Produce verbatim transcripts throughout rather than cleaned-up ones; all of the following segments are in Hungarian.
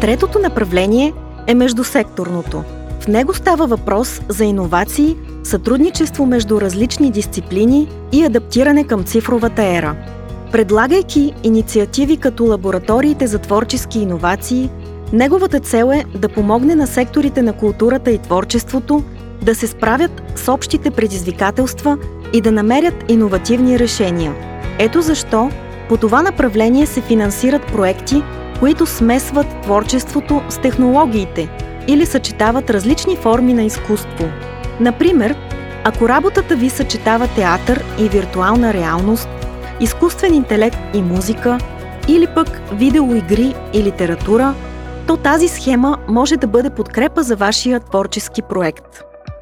Третото направление е междусекторното. В него става въпрос за иновации, сътрудничество между различни дисциплини и адаптиране към цифровата ера. Предлагайки инициативи като лабораториите за творчески иновации, неговата цел е да помогне на секторите на културата и творчеството да се справят с общите предизвикателства и да намерят иновативни решения. Ето защо по това направление се финансират проекти, които смесват творчеството с технологиите или съчетават различни форми на изкуство. Например, ако работата ви съчетава театър и виртуална реалност, изкуствен интелект и музика, или пък видеоигри и литература, то тази схема може да бъде подкрепа за вашия творчески проект.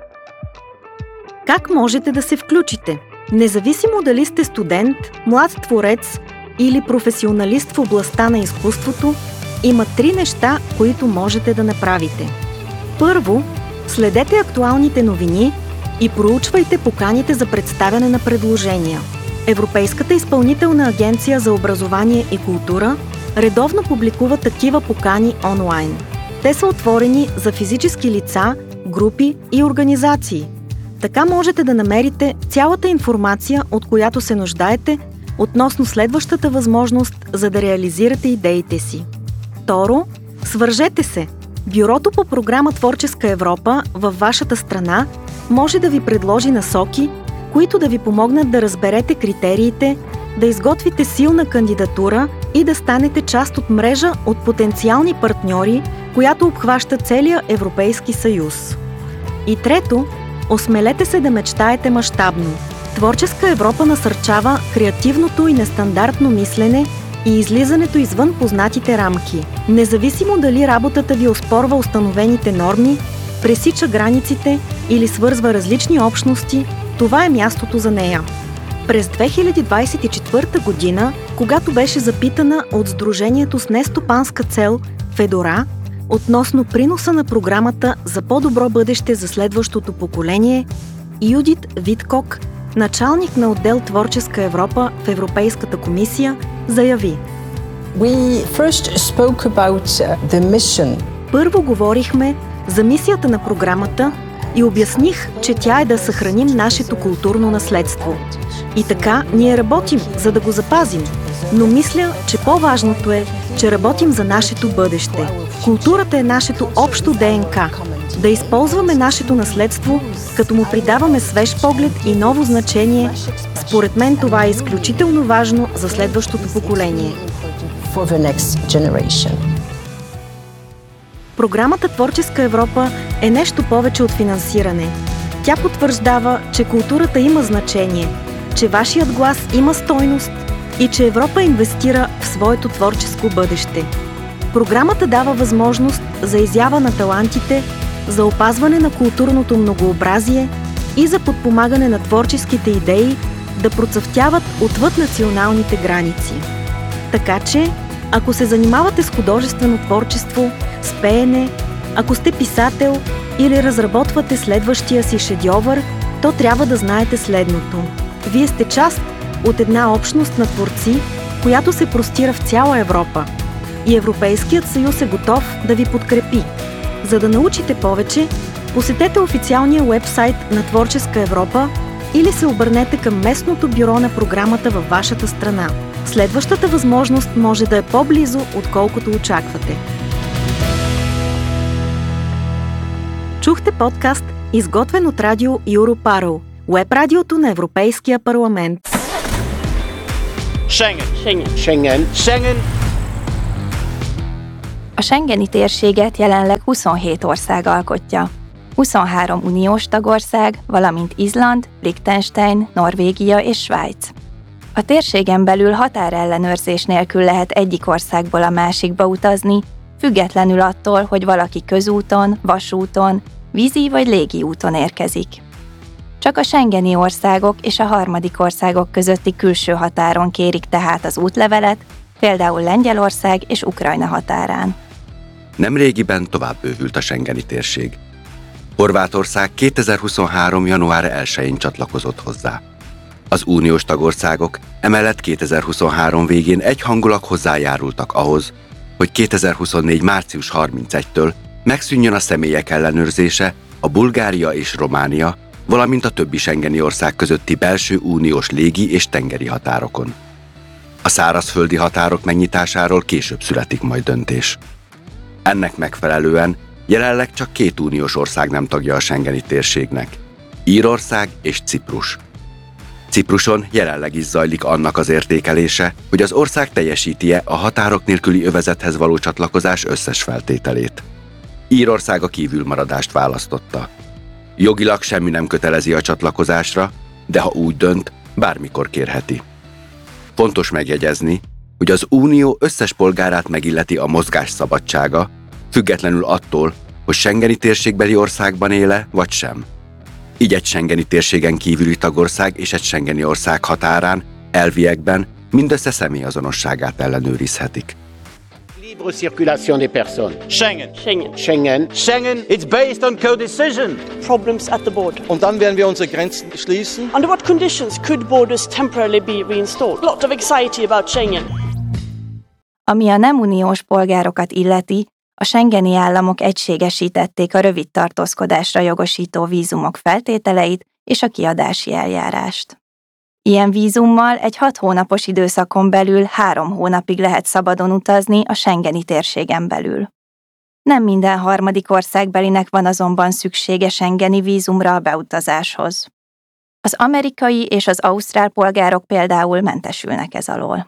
Как можете да се включите? Независимо дали сте студент, млад творец или професионалист в областта на изкуството, има три неща, които можете да направите. Първо, следете актуалните новини и проучвайте поканите за представяне на предложения. Европейската изпълнителна агенция за образование и култура редовно публикува такива покани онлайн. Те са отворени за физически лица, групи и организации. Така можете да намерите цялата информация, от която се нуждаете, относно следващата възможност, за да реализирате идеите си. Второ, свържете се. Бюрото по програма Творческа Европа във вашата страна може да ви предложи насоки, които да ви помогнат да разберете критериите, да изготвите силна кандидатура и да станете част от мрежа от потенциални партньори, която обхваща целия Европейски съюз. И трето, осмелете се да мечтаете мащабно. Творческа Европа насърчава креативното и нестандартно мислене и излизането извън познатите рамки. Независимо дали работата ви оспорва установените норми, пресича границите или свързва различни общности, това е мястото за нея. През две хиляди двадесет и четвърта година, когато беше запитана от Сдружението с нестопанска цел Федора относно приноса на програмата за по-добро бъдеще за следващото поколение, Юдит Виткок, началник на отдел Творческа Европа в Европейската комисия, заяви: We first spoke about the mission. Първо говорихме за мисията на програмата и обясних, че тя е да съхраним нашето културно наследство. И така ние работим, за да го запазим. Но мисля, че по-важното е, че работим за нашето бъдеще. Културата е нашето общо ДНК. Да използваме нашето наследство, като му придаваме свеж поглед и ново значение, според мен това е изключително важно за следващото поколение. Програмата Творческа Европа е нещо повече от финансиране. Тя потвърждава, че културата има значение, че вашият глас има стойност и че Европа инвестира в своето творческо бъдеще. Програмата дава възможност за изява на талантите, за опазване на културното многообразие и за подпомагане на творческите идеи да процъфтяват отвъд националните граници. Така че, ако се занимавате с художествено творчество, с пеене, ако сте писател или разработвате следващия си шедьовър, то трябва да знаете следното. Вие сте част от една общност на творци, която се простира в цяла Европа. И Европейският съюз е готов да ви подкрепи. За да научите повече, посетете официалния уебсайт на Творческа Европа или се обърнете към местното бюро на програмата във вашата страна. Следващата възможност може да е по-близо, отколкото очаквате. Чухте подкаст, изготвен от радио Europarl, уеб-радиото на Европейския парламент. Schengen. Schengen. Schengen. Schengen. A schengeni térséget jelenleg huszonhét ország alkotja. huszonhárom uniós tagország, valamint Izland, Liechtenstein, Norvégia és Svájc. A térségen belül határellenőrzés nélkül lehet egyik országból a másikba utazni, függetlenül attól, hogy valaki közúton, vasúton, vízi vagy légi úton érkezik. Csak a schengeni országok és a harmadik országok közötti külső határon kérik tehát az útlevelet, például Lengyelország és Ukrajna határán. Nemrégiben tovább bővült a schengeni térség. Horvátország kétezer-huszonhárom. január elsején csatlakozott hozzá. Az uniós tagországok emellett kétezer-huszonhárom végén egyhangulag hozzájárultak ahhoz, hogy kétezer-huszonnégy. március harmincegyedikétől megszűnjön a személyek ellenőrzése a Bulgária és Románia, valamint a többi schengeni ország közötti belső uniós légi és tengeri határokon. A szárazföldi határok megnyitásáról később születik majd döntés. Ennek megfelelően jelenleg csak két uniós ország nem tagja a schengeni térségnek: Írország és Ciprus. Cipruson jelenleg is zajlik annak az értékelése, hogy az ország teljesíti-e a határok nélküli övezethez való csatlakozás összes feltételét. Írország a kívülmaradást választotta. Jogilag semmi nem kötelezi a csatlakozásra, de ha úgy dönt, bármikor kérheti. Fontos megjegyezni, hogy az Unió összes polgárát megilleti a mozgás szabadsága, függetlenül attól, hogy schengeni térségbeli országban éle vagy sem. Így egy schengeni térségen kívüli tagország és egy schengeni ország határán elviekben mindössze személyazonosságát ellenőrizhetik. Libre circulation des personnes. Schengen. Schengen. Schengen. Schengen, it's based on co-decision. Problems at the border. Und dann werden wir unsere Grenzen schließen. Under what conditions could borders temporarily be reinstalled? A lot of anxiety about Schengen. Ami a nem uniós polgárokat illeti, a schengeni államok egységesítették a rövid tartózkodásra jogosító vízumok feltételeit és a kiadási eljárást. Ilyen vízummal egy hat hónapos időszakon belül három hónapig lehet szabadon utazni a schengeni térségen belül. Nem minden harmadik országbelinek van azonban szüksége schengeni vízumra a beutazáshoz. Az amerikai és az ausztrál polgárok például mentesülnek ez alól.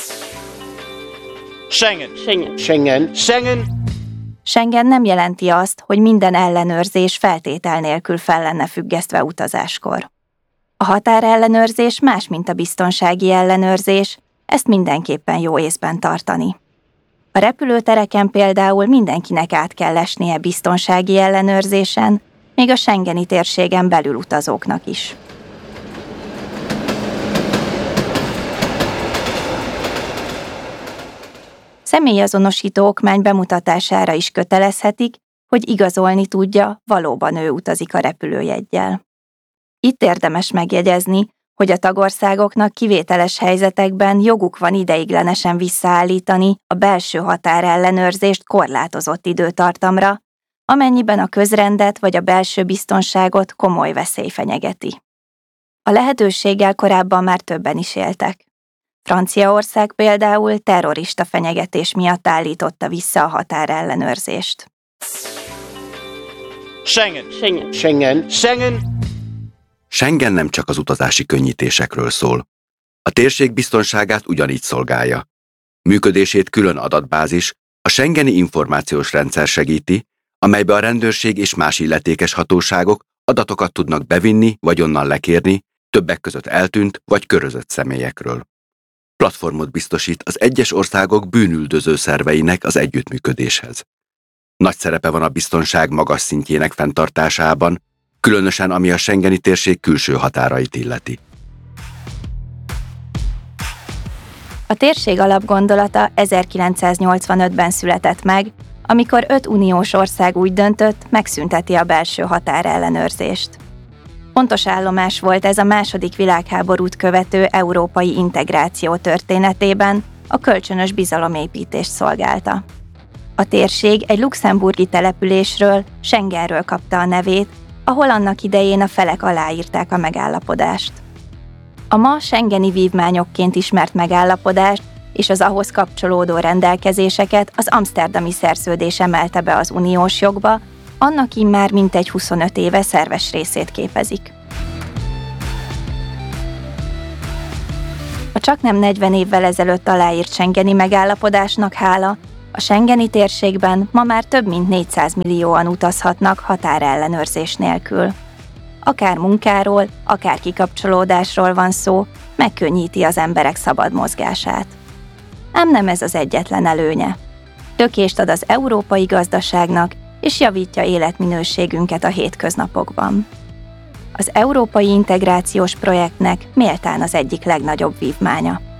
Schengen. Schengen. Schengen. Schengen. Schengen nem jelenti azt, hogy minden ellenőrzés feltétel nélkül fel lenne függesztve utazáskor. A határellenőrzés más, mint a biztonsági ellenőrzés, ezt mindenképpen jó észben tartani. A repülőtereken például mindenkinek át kell esnie biztonsági ellenőrzésen, még a schengeni térségen belül utazóknak is. Személyazonosító okmány bemutatására is kötelezhetik, hogy igazolni tudja, valóban ő utazik a repülőjeggyel. Itt érdemes megjegyezni, hogy a tagországoknak kivételes helyzetekben joguk van ideiglenesen visszaállítani a belső határellenőrzést korlátozott időtartamra, amennyiben a közrendet vagy a belső biztonságot komoly veszély fenyegeti. A lehetőséggel korábban már többen is éltek. Franciaország például terrorista fenyegetés miatt állította vissza a határellenőrzést. Schengen. Schengen. Schengen. Schengen. Schengen nem csak az utazási könnyítésekről szól. A térség biztonságát ugyanígy szolgálja. Működését külön adatbázis, a schengeni információs rendszer segíti, amelybe a rendőrség és más illetékes hatóságok adatokat tudnak bevinni vagy onnan lekérni, többek között eltűnt vagy körözött személyekről. Platformot biztosít az egyes országok bűnüldöző szerveinek az együttműködéshez. Nagy szerepe van a biztonság magas szintjének fenntartásában, különösen ami a schengeni térség külső határait illeti. A térség alapgondolata ezerkilencszáznyolcvanötben született meg, amikor öt uniós ország úgy döntött, megszünteti a belső határellenőrzést. Fontos állomás volt ez a második világháborút követő európai integráció történetében, a kölcsönös bizalomépítést szolgálta. A térség egy luxemburgi településről, Schengenről kapta a nevét, ahol annak idején a felek aláírták a megállapodást. A ma schengeni vívmányokként ismert megállapodást és az ahhoz kapcsolódó rendelkezéseket az Amszterdami Szerződés emelte be az uniós jogba, annak immár mintegy huszonöt éve szerves részét képezik. A csaknem negyven évvel ezelőtt aláírt schengeni megállapodásnak hála, a schengeni térségben ma már több mint négyszáz millióan utazhatnak határellenőrzés nélkül. Akár munkáról, akár kikapcsolódásról van szó, megkönnyíti az emberek szabad mozgását. Ám nem ez az egyetlen előnye. Lökést ad az európai gazdaságnak, és javítja életminőségünket a hétköznapokban. Az európai integrációs projektnek méltán az egyik legnagyobb vívmánya.